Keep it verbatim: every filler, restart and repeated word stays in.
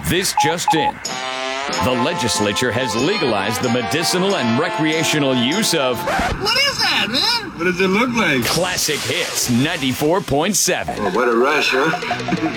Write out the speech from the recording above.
This just in. The legislature has legalized the medicinal and recreational use of... What is that, man? What does it look like? Classic Hits ninety-four point seven. Oh, what a rush, huh?